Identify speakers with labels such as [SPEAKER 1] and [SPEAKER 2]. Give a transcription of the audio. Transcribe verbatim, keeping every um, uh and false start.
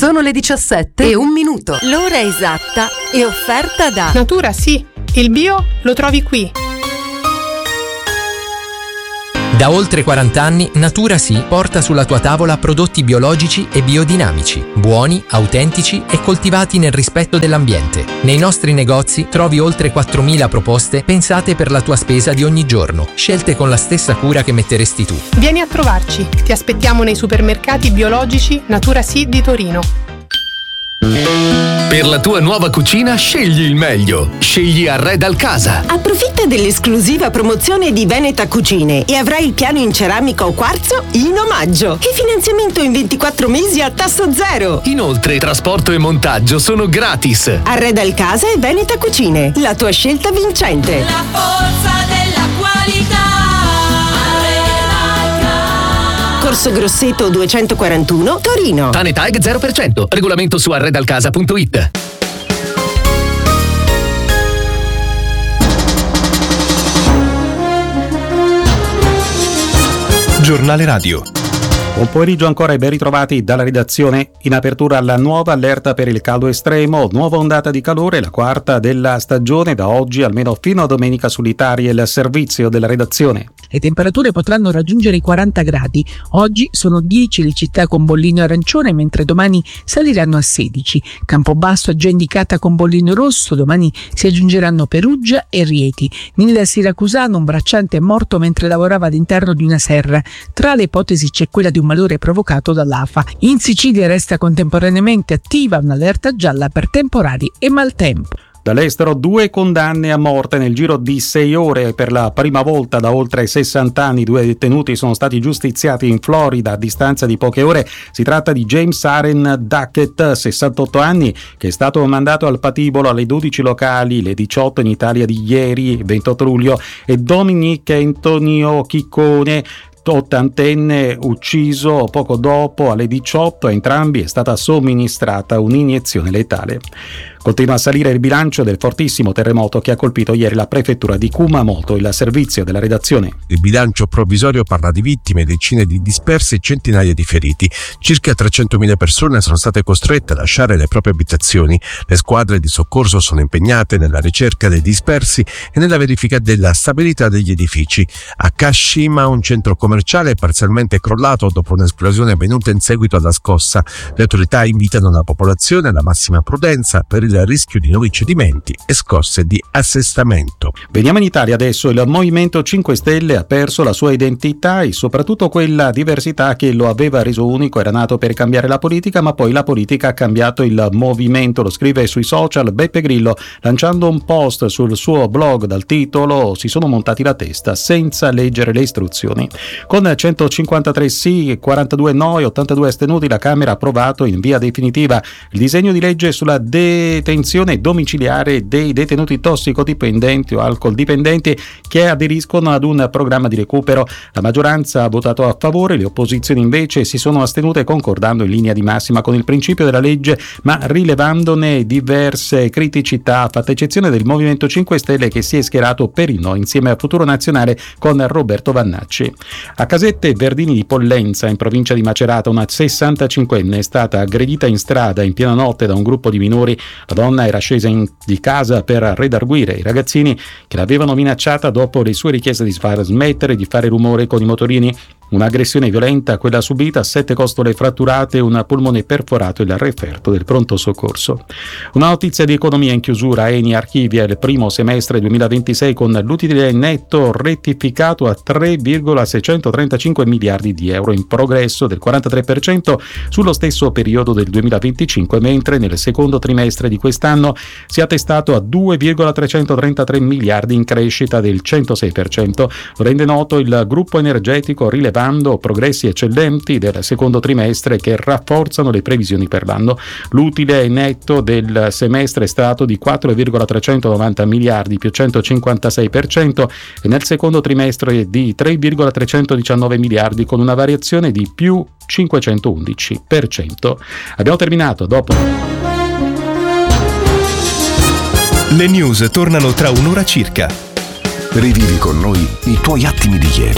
[SPEAKER 1] Sono le diciassette e un minuto.
[SPEAKER 2] L'ora esatta è offerta da
[SPEAKER 3] Natura Sì, il bio lo trovi qui.
[SPEAKER 4] Da oltre quaranta anni Natura Sì porta sulla tua tavola prodotti biologici e biodinamici, buoni, autentici e coltivati nel rispetto dell'ambiente. Nei nostri negozi trovi oltre quattromila proposte pensate per la tua spesa di ogni giorno, scelte con la stessa cura che metteresti tu.
[SPEAKER 3] Vieni a trovarci, ti aspettiamo nei supermercati biologici Natura Sì di Torino.
[SPEAKER 5] Per la tua nuova cucina scegli il meglio. Scegli Arreda al Casa.
[SPEAKER 6] Approfitta dell'esclusiva promozione di Veneta Cucine e avrai il piano in ceramica o quarzo in omaggio e finanziamento in ventiquattro mesi a tasso zero.
[SPEAKER 5] Inoltre trasporto e montaggio sono gratis.
[SPEAKER 6] Arreda al Casa e Veneta Cucine, la tua scelta vincente.
[SPEAKER 7] La forza della qualità.
[SPEAKER 6] Corso Grosseto duecentoquarantuno, Torino.
[SPEAKER 5] Tanetag zero per cento. Regolamento su arredalcasa punto it.
[SPEAKER 8] Giornale Radio.
[SPEAKER 9] Buon pomeriggio ancora e ben ritrovati dalla redazione. In apertura alla nuova allerta per il caldo estremo, nuova ondata di calore, la quarta della stagione da oggi almeno fino a domenica sull'Italia, il servizio della redazione.
[SPEAKER 10] Le temperature potranno raggiungere i quaranta gradi. Oggi sono dieci le città con bollino arancione, mentre domani saliranno a sedici. Campobasso è già indicata con bollino rosso, domani si aggiungeranno Perugia e Rieti. Nel siracusano un bracciante è morto mentre lavorava all'interno di una serra. Tra le ipotesi c'è quella di un malore provocato dall'A F A. In Sicilia resta contemporaneamente attiva un'allerta gialla per temporali e maltempo.
[SPEAKER 9] Dall'estero due condanne a morte nel giro di sei ore. Per la prima volta da oltre sessanta anni due detenuti sono stati giustiziati in Florida a distanza di poche ore. Si tratta di James Aaron Duckett, sessantotto anni, che è stato mandato al patibolo alle dodici locali, le diciotto in Italia di ieri, ventotto luglio, e Dominic Antonio Chiccone, ottantenne, ucciso poco dopo alle diciotto. A entrambi è stata somministrata un'iniezione letale. Continua a salire il bilancio del fortissimo terremoto che ha colpito ieri la prefettura di Kumamoto. Il servizio della redazione.
[SPEAKER 8] Il bilancio provvisorio parla di vittime, decine di dispersi e centinaia di feriti. Circa trecentomila persone sono state costrette a lasciare le proprie abitazioni. Le squadre di soccorso sono impegnate nella ricerca dei dispersi e nella verifica della stabilità degli edifici. A Kashima, un centro commerciale è parzialmente crollato dopo un'esplosione avvenuta in seguito alla scossa. Le autorità invitano la popolazione alla massima prudenza per il rischio di nuovi cedimenti e scosse di assestamento.
[SPEAKER 9] Veniamo in Italia adesso. Il Movimento cinque Stelle ha perso la sua identità e soprattutto quella diversità che lo aveva reso unico. Era nato per cambiare la politica, ma poi la politica ha cambiato il movimento. Lo scrive sui social Beppe Grillo, lanciando un post sul suo blog dal titolo "Si sono montati la testa senza leggere le istruzioni". Con centocinquantatré sì, quarantadue no e ottantadue astenuti, la Camera ha approvato in via definitiva il disegno di legge sulla detenzione domiciliare dei detenuti tossicodipendenti o alcol dipendenti che aderiscono ad un programma di recupero. La maggioranza ha votato a favore, le opposizioni invece si sono astenute, concordando in linea di massima con il principio della legge, ma rilevandone diverse criticità, fatta eccezione del Movimento cinque Stelle, che si è schierato per il no insieme a Futuro Nazionale con Roberto Vannacci. A Casette Verdini di Pollenza, in provincia di Macerata, una sessantacinquenne è stata aggredita in strada in piena notte da un gruppo di minori. La donna era scesa in, di casa per redarguire i ragazzini che l'avevano minacciata dopo le sue richieste di far smettere di fare rumore con i motorini. Un'aggressione violenta, quella subita, sette costole fratturate, un polmone perforato e il referto del pronto soccorso. Una notizia di economia in chiusura. Eni archivia il primo semestre duemilaventisei con l'utile netto rettificato a tre virgola seicentotrentacinque miliardi di euro, in progresso del quarantatré per cento sullo stesso periodo del duemilaventicinque, mentre nel secondo trimestre di quest'anno si è attestato a due virgola trecentotrentatré miliardi, in crescita del centosei per cento. Lo rende noto il gruppo energetico, rilevando progressi eccellenti del secondo trimestre che rafforzano le previsioni per l'anno. L'utile netto del semestre è stato di quattro virgola trecentonovanta miliardi, più centocinquantasei per cento, e nel secondo trimestre di tre virgola trecentodiciannove miliardi, con una variazione di più cinquecentoundici per cento. Abbiamo terminato. Dopo
[SPEAKER 8] le news tornano tra un'ora circa.
[SPEAKER 11] Rivivi con noi i tuoi attimi di ieri.